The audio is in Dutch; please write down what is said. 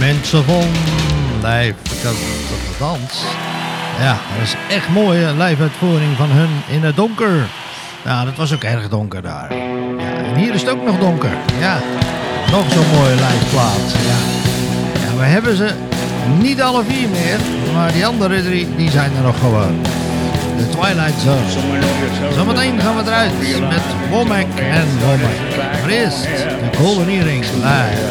Mensen van live dans. Ja, dat is echt mooie live uitvoering van hun in het donker. Nou, dat was ook erg donker daar. Ja, en hier is het ook nog donker. Ja, nog zo'n mooie live plaat. Ja. Ja, we hebben ze niet alle vier meer, maar die andere drie, die zijn er nog gewoon. De Twilight Zone. Zometeen gaan we eruit met Womack en Womack. Maar eerst de Golden Earring live.